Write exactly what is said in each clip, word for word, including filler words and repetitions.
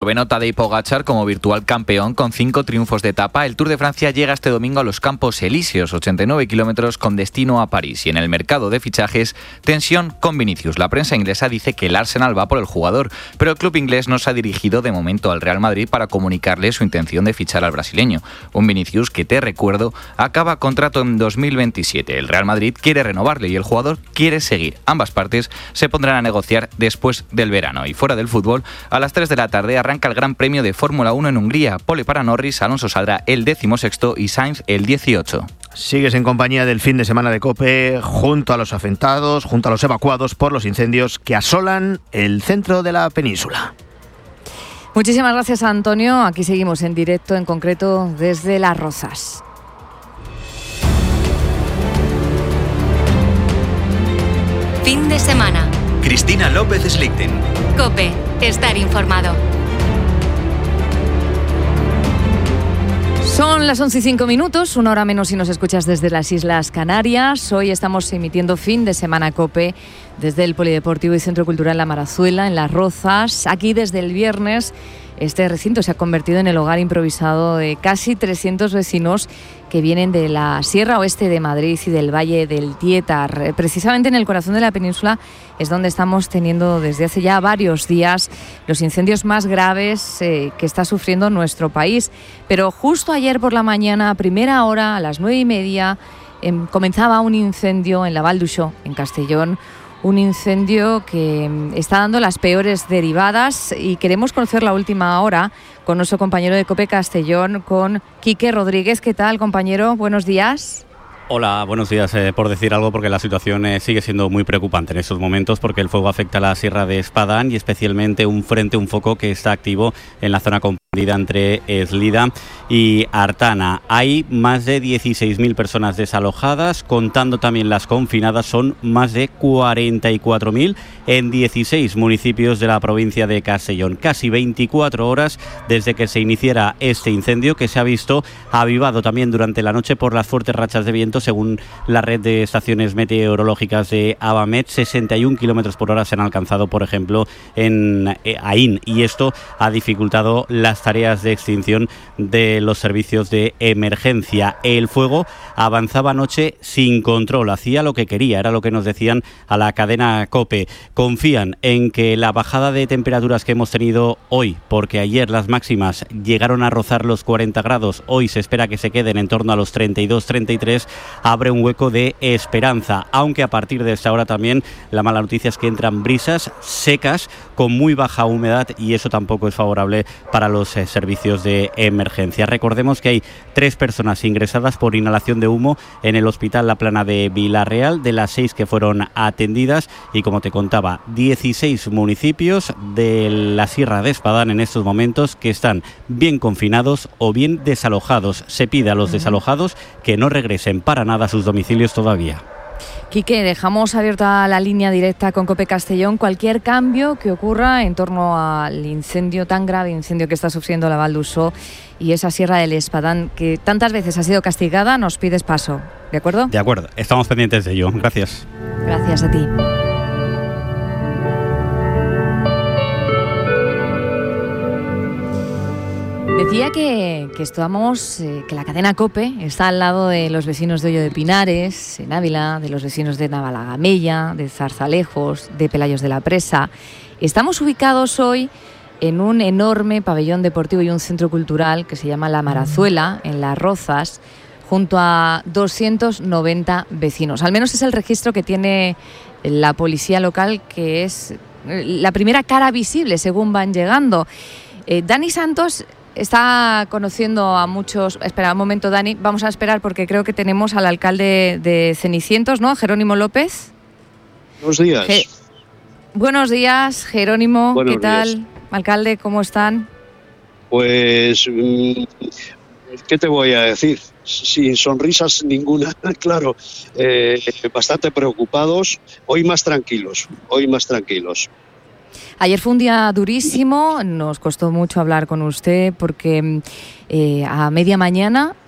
Noveno Tadej Pogačar como virtual campeón con cinco triunfos de etapa. El Tour de Francia llega este domingo a los Campos Elíseos, ochenta y nueve kilómetros con destino a París. Y en el mercado de fichajes, tensión con Vinicius. La prensa inglesa dice que el Arsenal va por el jugador, pero el club inglés no se ha dirigido de momento al Real Madrid para comunicarle su intención de fichar al brasileño. Un Vinicius que, te recuerdo, acaba contrato en dos mil veintisiete. El Real Madrid quiere renovarle y el jugador quiere seguir. Ambas partes se pondrán a negociar después del verano. Y fuera del fútbol, a las tres de la tarde arranca el Gran Premio de Fórmula uno en Hungría. Pole para Norris, Alonso saldrá el decimosexto y Sainz el dieciocho. Sigues en compañía del fin de semana de COPE, junto a los afectados, junto a los evacuados por los incendios que asolan el centro de la península. Muchísimas gracias, Antonio. Aquí seguimos en directo, en concreto desde Las Rozas. Fin de semana. Cristina López Slichting. COPE. Estar informado. Son las once y cinco minutos, una hora menos si nos escuchas desde las Islas Canarias. Hoy estamos emitiendo Fin de Semana COPE desde el Polideportivo y Centro Cultural La Marazuela, en Las Rozas. Aquí desde el viernes este recinto se ha convertido en el hogar improvisado de casi trescientos vecinos que vienen de la Sierra Oeste de Madrid y del Valle del Tietar. Precisamente en el corazón de la península es donde estamos teniendo desde hace ya varios días los incendios más graves eh, que está sufriendo nuestro país. Pero justo ayer por la mañana, a primera hora, a las nueve y media, eh, comenzaba un incendio en la Val d'Uixó, en Castellón. Un incendio que está dando las peores derivadas y queremos conocer la última hora con nuestro compañero de COPE Castellón, con Quique Rodríguez. ¿Qué tal, compañero? Buenos días. Hola, buenos días. Eh, por decir algo, porque la situación eh, sigue siendo muy preocupante en estos momentos, porque el fuego afecta a la Sierra de Espadán y especialmente un frente, un foco que está activo en la zona comprendida entre Eslida y Artana. Hay más de dieciséis mil personas desalojadas, contando también las confinadas, son más de cuarenta y cuatro mil en dieciséis municipios de la provincia de Castellón. Casi veinticuatro horas desde que se iniciara este incendio, que se ha visto avivado también durante la noche por las fuertes rachas de viento. Según la red de estaciones meteorológicas de Avamet, sesenta y un kilómetros por hora se han alcanzado, por ejemplo, en Aín, y esto ha dificultado las tareas de extinción de los servicios de emergencia. El fuego avanzaba anoche sin control, hacía lo que quería, era lo que nos decían a la cadena COPE. Confían en que la bajada de temperaturas que hemos tenido hoy, porque ayer las máximas llegaron a rozar los cuarenta grados, hoy se espera que se queden en torno a los treinta y dos treinta y tres, abre un hueco de esperanza, aunque a partir de esta hora también la mala noticia es que entran brisas secas con muy baja humedad y eso tampoco es favorable para los eh, servicios de emergencia. Recordemos que hay tres personas ingresadas por inhalación de humo en el Hospital La Plana de Vilarreal, de las seis que fueron atendidas, y como te contaba, dieciséis municipios de la Sierra de Espadán en estos momentos que están bien confinados o bien desalojados. Se pide a los desalojados que no regresen para nada a sus domicilios todavía. Quique, dejamos abierta la línea directa con COPE Castellón. Cualquier cambio que ocurra en torno al incendio, tan grave incendio que está sufriendo la Val d'Uixó y esa Sierra del Espadán, que tantas veces ha sido castigada, nos pides paso, ¿de acuerdo? De acuerdo, estamos pendientes de ello. Gracias. Gracias a ti. Decía que, que estamos, eh, que la cadena COPE está al lado de los vecinos de Hoyo de Pinares, en Ávila, de los vecinos de Navalagamella, de Zarzalejos, de Pelayos de la Presa. Estamos ubicados hoy en un enorme pabellón deportivo y un centro cultural que se llama La Marazuela, en Las Rozas, junto a doscientos noventa vecinos. Al menos es el registro que tiene la policía local, que es la primera cara visible según van llegando. Eh, Dani Santos está conociendo a muchos... Espera un momento, Dani, vamos a esperar porque creo que tenemos al alcalde de Cenicientos, ¿no? Jerónimo López. Buenos días. Je- Buenos días, Jerónimo. Buenos ¿Qué tal? días. Alcalde, ¿cómo están? Pues, ¿qué te voy a decir? Sin sonrisas ninguna, claro. Eh, bastante preocupados. Hoy más tranquilos, hoy más tranquilos. Ayer fue un día durísimo, nos costó mucho hablar con usted porque eh, a media mañana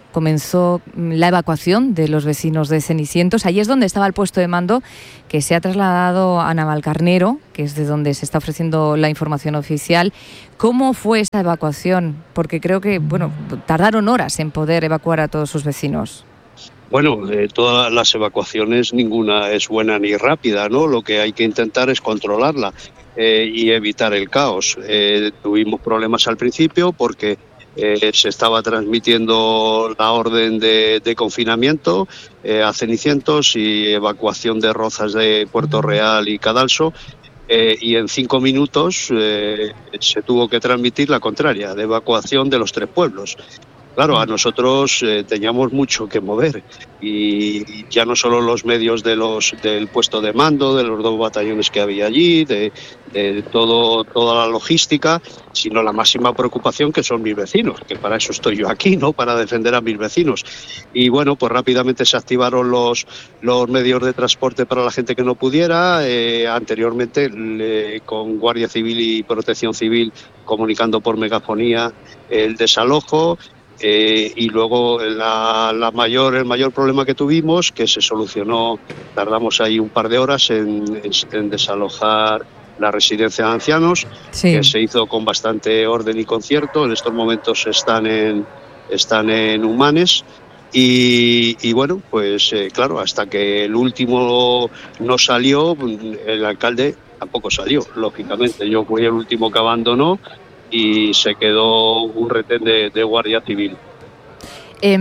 comenzó la evacuación de los vecinos de Cenicientos. Allí es donde estaba el puesto de mando, que se ha trasladado a Navalcarnero, que es de donde se está ofreciendo la información oficial. ¿Cómo fue esa evacuación? Porque creo que, bueno, tardaron horas en poder evacuar a todos sus vecinos. Bueno, de todas las evacuaciones ninguna es buena ni rápida, ¿no? Lo que hay que intentar es controlarla eh, y evitar el caos. Eh, tuvimos problemas al principio porque eh, se estaba transmitiendo la orden de, de confinamiento eh, a Cenicientos y evacuación de Rozas de Puerto Real y Cadalso. Eh, y en cinco minutos eh, se tuvo que transmitir la contraria, de evacuación de los tres pueblos. Claro, a nosotros eh, teníamos mucho que mover y ya no solo los medios de los del puesto de mando, de los dos batallones que había allí, de, de todo toda la logística, sino la máxima preocupación que son mis vecinos, que para eso estoy yo aquí, ¿no? Para defender a mis vecinos. Y bueno, pues rápidamente se activaron los, los medios de transporte para la gente que no pudiera, eh, anteriormente le, con Guardia Civil y Protección Civil comunicando por megafonía el desalojo. Eh, y luego la, la mayor, el mayor problema que tuvimos, que se solucionó, tardamos ahí un par de horas en, en, en desalojar la residencia de ancianos, sí. que se hizo con bastante orden y concierto. En estos momentos están en, están en Humanes. Y, y bueno, pues eh, claro, hasta que el último no salió, el alcalde tampoco salió, lógicamente. Yo fui el último que abandonó y se quedó un retén de, de Guardia Civil. Eh,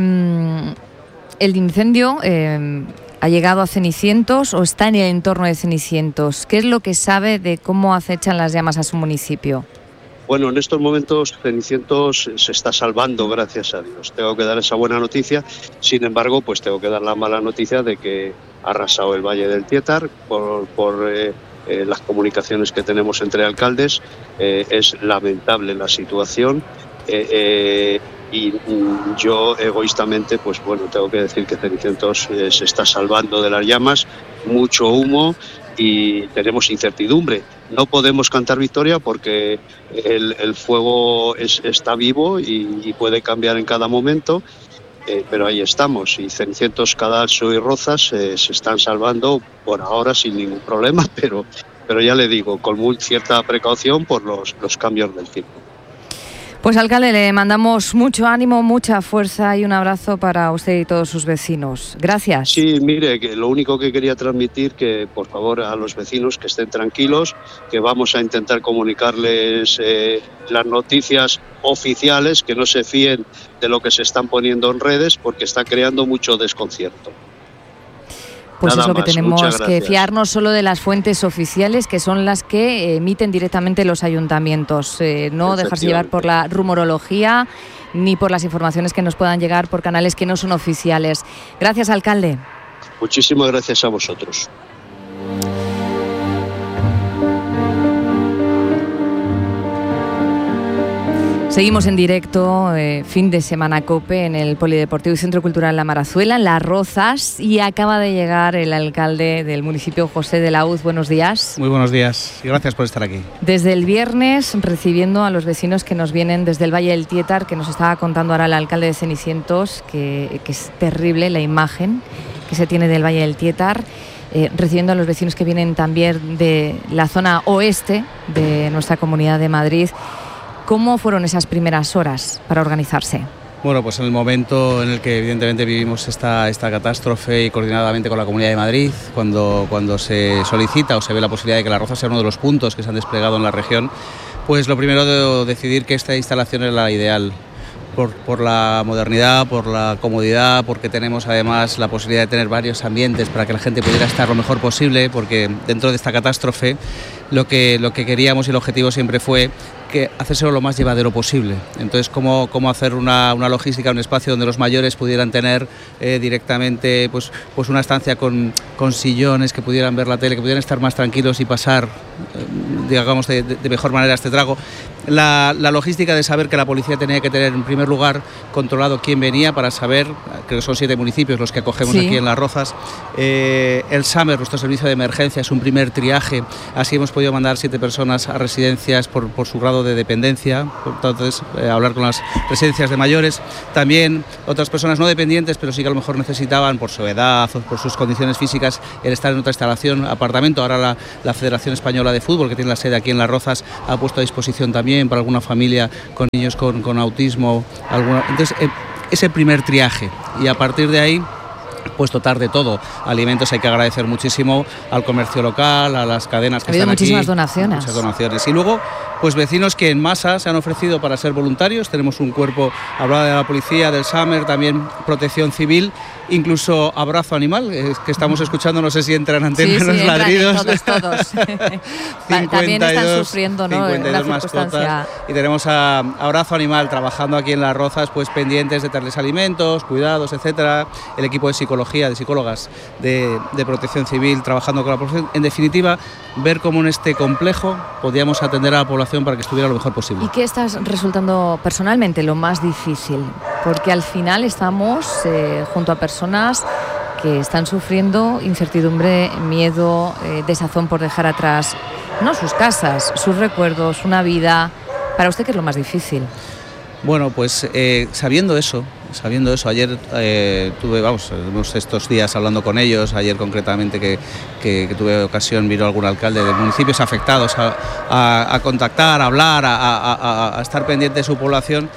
¿El incendio eh, ha llegado a Cenicientos o está en el entorno de Cenicientos? ¿Qué es lo que sabe de cómo acechan las llamas a su municipio? Bueno, en estos momentos Cenicientos se está salvando, gracias a Dios. Tengo que dar esa buena noticia. Sin embargo, pues tengo que dar la mala noticia de que ha arrasado el Valle del Tietar por... por eh, Eh, las comunicaciones que tenemos entre alcaldes. Eh, es lamentable la situación eh, eh, y mm, yo egoístamente pues bueno tengo que decir que Cenicientos eh, se está salvando de las llamas, mucho humo y tenemos incertidumbre. No podemos cantar victoria porque el, el fuego es, está vivo y, y puede cambiar en cada momento. Eh, pero ahí estamos, y Cenicientos, Cadalso y Rozas eh, se están salvando por ahora sin ningún problema, pero, pero ya le digo, con muy cierta precaución por los, los cambios del tiempo. Pues alcalde, le mandamos mucho ánimo, mucha fuerza y un abrazo para usted y todos sus vecinos. Gracias. Sí, mire, que lo único que quería transmitir, que por favor a los vecinos que estén tranquilos, que vamos a intentar comunicarles eh, las noticias oficiales, que no se fíen de lo que se están poniendo en redes porque está creando mucho desconcierto. Pues Nada es lo que más. tenemos que fiarnos solo de las fuentes oficiales, que son las que emiten directamente los ayuntamientos. Eh, no dejarse llevar por la rumorología ni por las informaciones que nos puedan llegar por canales que no son oficiales. Gracias, alcalde. Muchísimas gracias a vosotros. Seguimos en directo, eh, fin de semana COPE en el Polideportivo y Centro Cultural La Marazuela, en Las Rozas, y acaba de llegar el alcalde del municipio, José de la Hoz. Buenos días. Muy buenos días y gracias por estar aquí. Desde el viernes, recibiendo a los vecinos que nos vienen desde el Valle del Tietar, que nos estaba contando ahora el alcalde de Cenicientos, que, que es terrible la imagen que se tiene del Valle del Tietar. Eh, recibiendo a los vecinos que vienen también de la zona oeste de nuestra Comunidad de Madrid. ¿Cómo fueron esas primeras horas para organizarse? Bueno, pues en el momento en el que evidentemente vivimos esta, esta catástrofe y coordinadamente con la Comunidad de Madrid, cuando, cuando se solicita o se ve la posibilidad de que La Roza sea uno de los puntos que se han desplegado en la región, pues lo primero de decidir que esta instalación era la ideal. Por, por la modernidad, por la comodidad, porque tenemos además la posibilidad de tener varios ambientes para que la gente pudiera estar lo mejor posible, porque dentro de esta catástrofe lo que, lo que queríamos y el objetivo siempre fue que hacérselo lo más llevadero posible. Entonces, cómo, cómo hacer una, una logística, un espacio donde los mayores pudieran tener eh, directamente pues, pues una estancia con, con sillones, que pudieran ver la tele, que pudieran estar más tranquilos y pasar, eh, digamos, de, de mejor manera este trago. la, la logística de saber que la policía tenía que tener en primer lugar controlado quién venía para saber, creo que son siete municipios los que acogemos sí. aquí en Las Rozas. Eh, el SAMER, nuestro servicio de emergencia, es un primer triaje, así hemos podido mandar siete personas a residencias por, por su grado de dependencia, entonces eh, hablar con las residencias de mayores. También otras personas no dependientes, pero sí que a lo mejor necesitaban por su edad o por sus condiciones físicas el estar en otra instalación, apartamento. Ahora la, la Federación Española de Fútbol, que tiene la sede aquí en Las Rozas, ha puesto a disposición también para alguna familia con niños con, con autismo. Alguna... Entonces, eh, ese primer triaje, y a partir de ahí pues dotar de todo. Alimentos hay que agradecer muchísimo al comercio local, a las cadenas que ha habido están muchísimas aquí. donaciones. Muchas donaciones. Y luego, pues vecinos que en masa se han ofrecido para ser voluntarios. Tenemos un cuerpo, hablaba de la policía, del SAMER, también protección civil, incluso abrazo animal, eh, que estamos escuchando, no sé si entran antenas, sí, sí, los ladridos. Todos, todos. También están sufriendo, ¿no? cincuenta y dos la circunstancia. Mascotas. Y tenemos a Abrazo Animal trabajando aquí en Las Rozas, pues pendientes de darles alimentos, cuidados, etcétera. El equipo de psicología, de psicólogas de, de protección civil trabajando con la población. En definitiva, ver cómo en este complejo podíamos atender a la población para que estuviera lo mejor posible. ¿Y qué está resultando personalmente lo más difícil? Porque al final estamos eh, junto a personas que están sufriendo incertidumbre, miedo, eh, desazón por dejar atrás, no sus casas, sus recuerdos, una vida. ¿Para usted qué es lo más difícil? Bueno, pues eh, sabiendo eso, sabiendo eso, ayer eh, tuve, vamos, estos días hablando con ellos, ayer concretamente que, que, que tuve ocasión, vino algún alcalde de municipios afectados a, a, a contactar, a hablar, a, a, a estar pendiente de su población.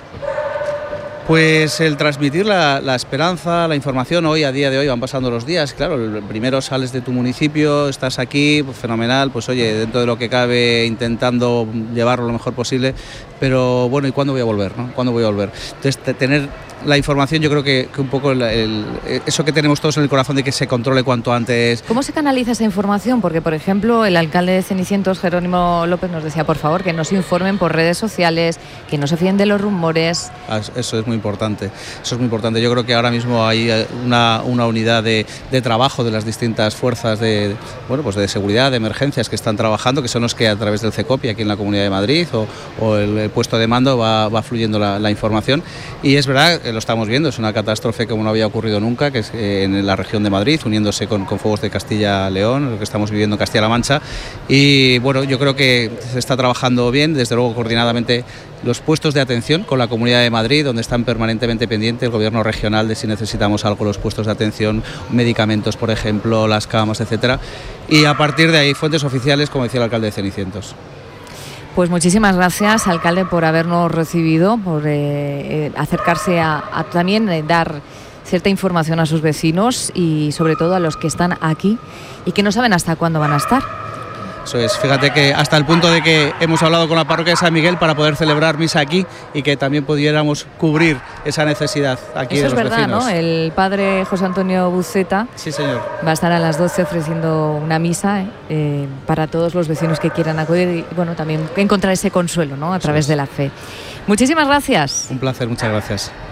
Pues el transmitir la, la esperanza, la información, hoy a día de hoy van pasando los días, claro, el primero sales de tu municipio, estás aquí, pues fenomenal, pues oye, dentro de lo que cabe intentando llevarlo lo mejor posible, pero bueno, ¿y cuándo voy a volver? ¿no? ¿Cuándo voy a volver? Entonces, tener la información, yo creo que, que un poco el, el, eso que tenemos todos en el corazón de que se controle cuanto antes. ¿Cómo se canaliza esa información? Porque, por ejemplo, el alcalde de Cenicientos, Jerónimo López, nos decía, por favor, que nos informen por redes sociales, que no se fíen de los rumores. Eso es muy importante, eso es muy importante. Yo creo que ahora mismo hay una, una unidad de, de trabajo de las distintas fuerzas de, bueno, pues de seguridad, de emergencias que están trabajando, que son los que a través del CECOPI aquí en la Comunidad de Madrid o, o el puesto de mando va, va fluyendo la, la información. Y es verdad, lo estamos viendo, es una catástrofe como no había ocurrido nunca, que es en la región de Madrid, uniéndose con, con fuegos de Castilla-León, lo que estamos viviendo en Castilla-La Mancha. Y bueno, yo creo que se está trabajando bien, desde luego coordinadamente, los puestos de atención con la Comunidad de Madrid, donde están permanentemente pendientes el gobierno regional de si necesitamos algo, los puestos de atención, medicamentos, por ejemplo, las camas, etcétera. Y a partir de ahí, fuentes oficiales, como decía el alcalde de Cenicientos. Pues muchísimas gracias, alcalde, por habernos recibido, por eh, eh, acercarse a, a también eh, dar cierta información a sus vecinos y sobre todo a los que están aquí y que no saben hasta cuándo van a estar. Eso es, fíjate que hasta el punto de que hemos hablado con la parroquia de San Miguel para poder celebrar misa aquí y que también pudiéramos cubrir esa necesidad aquí. Eso de es los verdad, vecinos. ¿no? El padre José Antonio Buceta sí, señor. va a estar a las doce ofreciendo una misa eh, para todos los vecinos que quieran acudir y bueno, también encontrar ese consuelo, ¿no? A través de la fe. Muchísimas gracias. Un placer, muchas gracias.